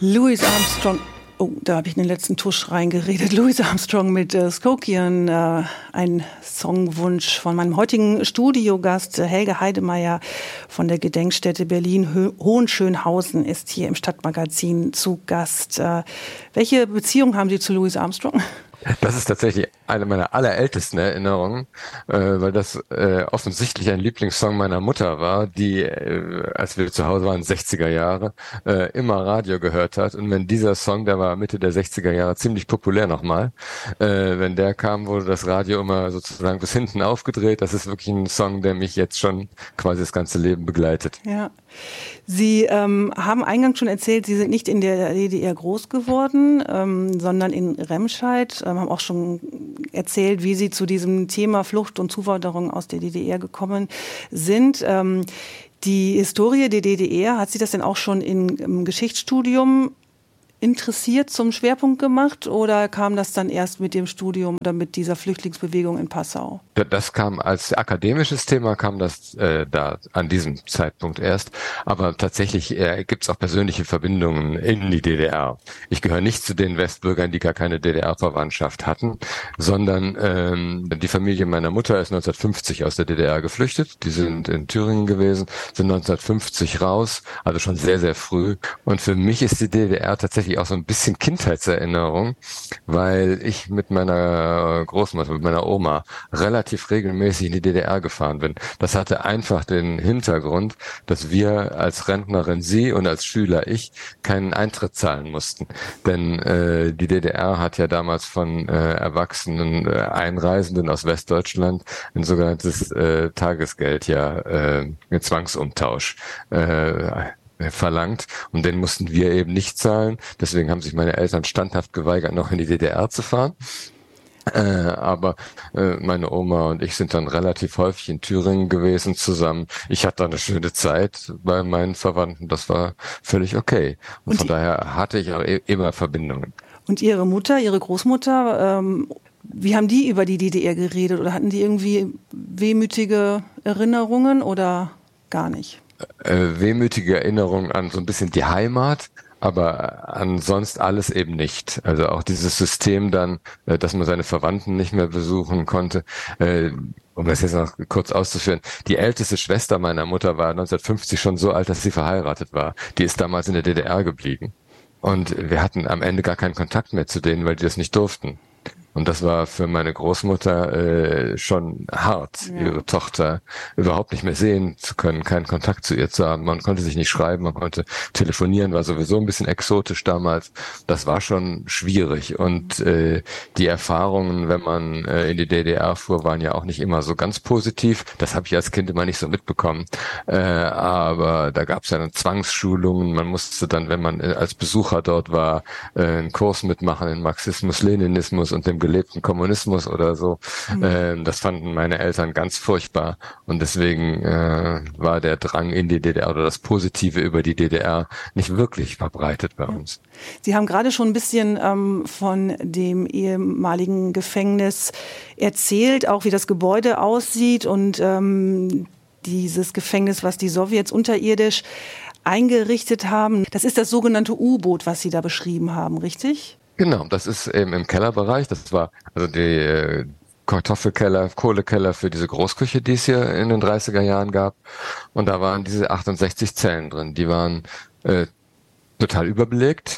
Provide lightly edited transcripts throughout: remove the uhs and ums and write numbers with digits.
Louis Armstrong. Oh, da habe ich in den letzten Tusch reingeredet. Louis Armstrong mit Skokian, ein Songwunsch von meinem heutigen Studiogast Helge Heidemeyer von der Gedenkstätte Berlin-Hohenschönhausen ist hier im Stadtmagazin zu Gast. Welche Beziehung haben Sie zu Louis Armstrong? Das ist tatsächlich eine meiner allerältesten Erinnerungen, weil das offensichtlich ein Lieblingssong meiner Mutter war, die, als wir zu Hause waren, 60er Jahre, immer Radio gehört hat. Und wenn dieser Song, der war Mitte der 60er Jahre ziemlich populär nochmal, wenn der kam, wurde das Radio immer sozusagen bis hinten aufgedreht. Das ist wirklich ein Song, der mich jetzt schon quasi das ganze Leben begleitet. Ja. Sie haben eingangs schon erzählt, Sie sind nicht in der DDR groß geworden, sondern in Remscheid, haben auch schon erzählt, wie Sie zu diesem Thema Flucht und Zuwanderung aus der DDR gekommen sind. Die Historie der DDR, hat Sie das denn auch schon im Geschichtsstudium interessiert zum Schwerpunkt gemacht oder kam das dann erst mit dem Studium oder mit dieser Flüchtlingsbewegung in Passau? Das kam als akademisches Thema, kam das da an diesem Zeitpunkt erst. Aber tatsächlich gibt es auch persönliche Verbindungen in die DDR. Ich gehöre nicht zu den Westbürgern, die gar keine DDR-Verwandtschaft hatten, sondern die Familie meiner Mutter ist 1950 aus der DDR geflüchtet. Die sind in Thüringen gewesen, sind 1950 raus, also schon sehr, sehr früh. Und für mich ist die DDR tatsächlich auch so ein bisschen Kindheitserinnerung, weil ich mit meiner Großmutter, mit meiner Oma relativ regelmäßig in die DDR gefahren bin. Das hatte einfach den Hintergrund, dass wir als Rentnerin sie und als Schüler ich keinen Eintritt zahlen mussten. Denn die DDR hat ja damals von erwachsenen Einreisenden aus Westdeutschland ein sogenanntes Tagesgeld, Zwangsumtausch verlangt und den mussten wir eben nicht zahlen. Deswegen haben sich meine Eltern standhaft geweigert, noch in die DDR zu fahren. Aber meine Oma und ich sind dann relativ häufig in Thüringen gewesen zusammen. Ich hatte eine schöne Zeit bei meinen Verwandten. Das war völlig okay. Und von daher hatte ich auch immer Verbindungen. Und Ihre Mutter, Ihre Großmutter, wie haben die über die DDR geredet? Oder hatten die irgendwie wehmütige Erinnerungen oder gar nicht? Wehmütige Erinnerungen an so ein bisschen die Heimat, aber an sonst alles eben nicht. Also auch dieses System dann, dass man seine Verwandten nicht mehr besuchen konnte. Um das jetzt noch kurz auszuführen, die älteste Schwester meiner Mutter war 1950 schon so alt, dass sie verheiratet war. Die ist damals in der DDR geblieben. Und wir hatten am Ende gar keinen Kontakt mehr zu denen, weil die das nicht durften. Und das war für meine Großmutter schon hart, ihre Tochter überhaupt nicht mehr sehen zu können, keinen Kontakt zu ihr zu haben. Man konnte sich nicht schreiben, man konnte telefonieren, war sowieso ein bisschen exotisch damals. Das war schon schwierig. Und die Erfahrungen, wenn man in die DDR fuhr, waren ja auch nicht immer so ganz positiv. Das habe ich als Kind immer nicht so mitbekommen. Aber da gab es ja dann Zwangsschulungen. Man musste dann, wenn man als Besucher dort war, einen Kurs mitmachen in Marxismus, Leninismus und dem gelebten Kommunismus oder so. Das fanden meine Eltern ganz furchtbar und deswegen war der Drang in die DDR oder das Positive über die DDR nicht wirklich verbreitet bei uns. Sie haben gerade schon ein bisschen von dem ehemaligen Gefängnis erzählt, auch wie das Gebäude aussieht und dieses Gefängnis, was die Sowjets unterirdisch eingerichtet haben. Das ist das sogenannte U-Boot, was Sie da beschrieben haben, richtig? Genau, das ist eben im Kellerbereich. Das war also die Kartoffelkeller, Kohlekeller für diese Großküche, die es hier in den 30er Jahren gab. Und da waren diese 68 Zellen drin. Die waren total überbelegt.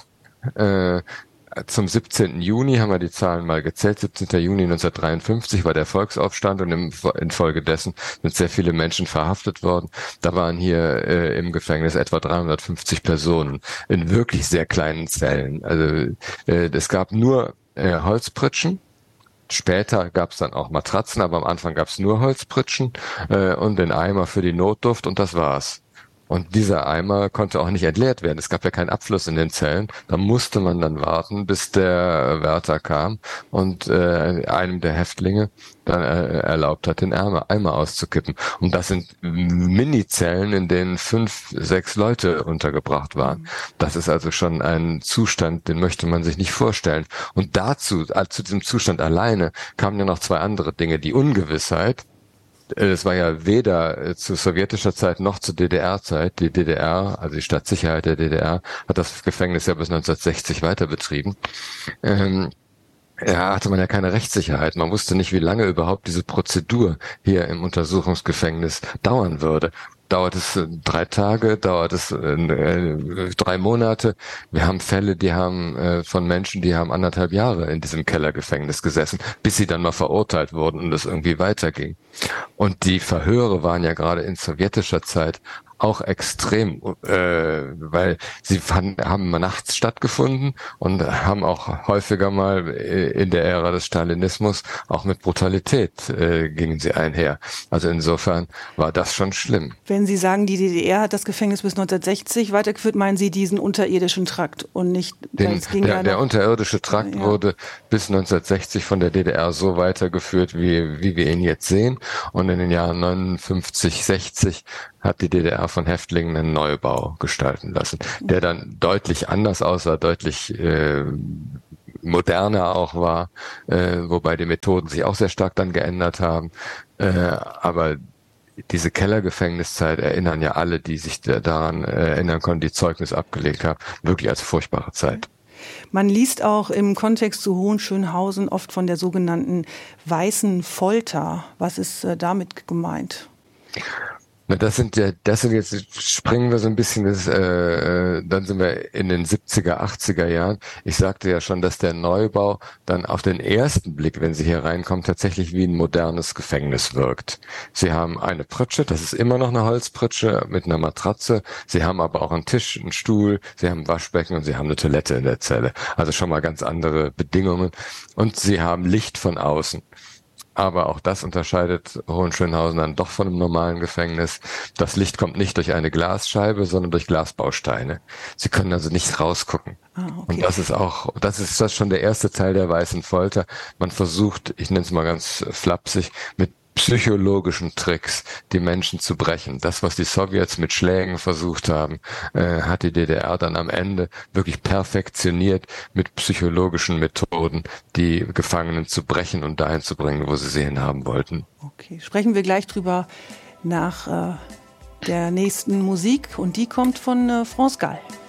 Zum 17. Juni haben wir die Zahlen mal gezählt. 17. Juni 1953 war der Volksaufstand und infolgedessen sind sehr viele Menschen verhaftet worden. Da waren hier im Gefängnis etwa 350 Personen in wirklich sehr kleinen Zellen. Also es gab nur Holzpritschen. Später gab es dann auch Matratzen, aber am Anfang gab es nur Holzpritschen und den Eimer für die Notduft und das war's. Und dieser Eimer konnte auch nicht entleert werden. Es gab ja keinen Abfluss in den Zellen. Da musste man dann warten, bis der Wärter kam und einem der Häftlinge dann erlaubt hat, den Eimer auszukippen. Und das sind Mini-Zellen, in denen 5, 6 Leute untergebracht waren. Das ist also schon ein Zustand, den möchte man sich nicht vorstellen. Und zu diesem Zustand alleine kamen ja noch 2 andere Dinge. Die Ungewissheit, es war ja weder zu sowjetischer Zeit noch zu DDR-Zeit. Die DDR, also die Staatssicherheit der DDR, hat das Gefängnis ja bis 1960 weiter betrieben. Ja, hatte man ja keine Rechtssicherheit. Man wusste nicht, wie lange überhaupt diese Prozedur hier im Untersuchungsgefängnis dauern würde. Dauert es 3 Tage, dauert es 3 Monate. Wir haben Fälle, die haben von Menschen, die haben 1,5 Jahre in diesem Kellergefängnis gesessen, bis sie dann mal verurteilt wurden und es irgendwie weiterging. Und die Verhöre waren ja gerade in sowjetischer Zeit auch extrem, weil sie haben nachts stattgefunden und haben auch häufiger mal in der Ära des Stalinismus auch mit Brutalität gingen sie einher. Also insofern war das schon schlimm. Wenn Sie sagen, die DDR hat das Gefängnis bis 1960 weitergeführt, meinen Sie diesen unterirdischen Trakt und nicht... Der unterirdische Trakt wurde bis 1960 von der DDR so weitergeführt, wie wir ihn jetzt sehen. Und in den Jahren 59, 60 hat die DDR von Häftlingen einen Neubau gestalten lassen, der dann deutlich anders aussah, deutlich moderner auch war, wobei die Methoden sich auch sehr stark dann geändert haben. Aber diese Kellergefängniszeit erinnern ja alle, die sich daran erinnern konnten, die Zeugnis abgelegt haben, wirklich als furchtbare Zeit. Man liest auch im Kontext zu Hohenschönhausen oft von der sogenannten weißen Folter. Was ist damit gemeint? Na, das sind jetzt, springen wir so ein bisschen, dann sind wir in den 70er, 80er Jahren. Ich sagte ja schon, dass der Neubau dann auf den ersten Blick, wenn Sie hier reinkommen, tatsächlich wie ein modernes Gefängnis wirkt. Sie haben eine Pritsche, das ist immer noch eine Holzpritsche mit einer Matratze. Sie haben aber auch einen Tisch, einen Stuhl, Sie haben ein Waschbecken und Sie haben eine Toilette in der Zelle. Also schon mal ganz andere Bedingungen. Und Sie haben Licht von außen. Aber auch das unterscheidet Hohenschönhausen dann doch von einem normalen Gefängnis. Das Licht kommt nicht durch eine Glasscheibe, sondern durch Glasbausteine. Sie können also nicht rausgucken. Okay. Und das ist schon der erste Teil der weißen Folter. Man versucht, ich nenne es mal ganz flapsig, mit psychologischen Tricks die Menschen zu brechen. Das, was die Sowjets mit Schlägen versucht haben, hat die DDR dann am Ende wirklich perfektioniert mit psychologischen Methoden, die Gefangenen zu brechen und dahin zu bringen, wo sie hinhaben wollten. Okay, sprechen wir gleich drüber nach der nächsten Musik und die kommt von France Gall.